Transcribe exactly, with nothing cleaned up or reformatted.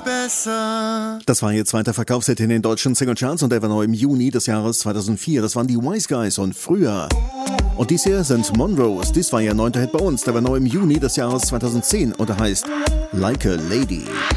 besser. Das war ihr zweiter Verkaufshit in den deutschen Singlecharts und der war neu im Juni des Jahres zweitausendvier. Das waren die Wise Guys und Früher. Und dies hier sind Monrose. Dies war ihr neunter Hit bei uns. Der war neu im Juni des Jahres zweitausendzehn und er heißt Like a Lady.